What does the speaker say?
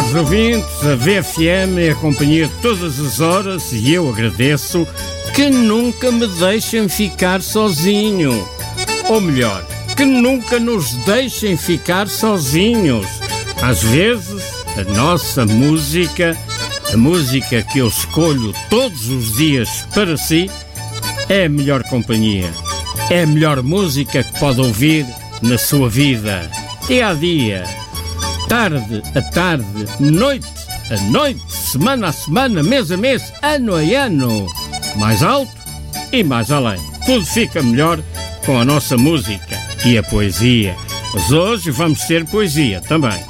caros ouvintes, a VFM é a companhia de todas as horas e eu agradeço que nunca me deixem ficar sozinho. Ou melhor, que nunca nos deixem ficar sozinhos. Às vezes, a nossa música, a música que eu escolho todos os dias para si, é a melhor companhia. É a melhor música que pode ouvir na sua vida, dia a dia, tarde a tarde, noite a noite, semana a semana, mês a mês, ano a ano. Mais alto e mais além. Tudo fica melhor com a nossa música e a poesia. Mas hoje vamos ter poesia também.